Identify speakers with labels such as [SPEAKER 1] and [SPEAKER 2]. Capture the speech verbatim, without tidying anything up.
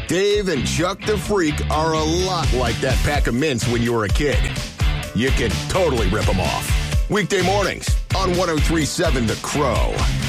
[SPEAKER 1] Dave and Chuck the Freak are a lot like that pack of mints when you were a kid. You can totally rip them off. Weekday mornings on one oh three point seven The Crow.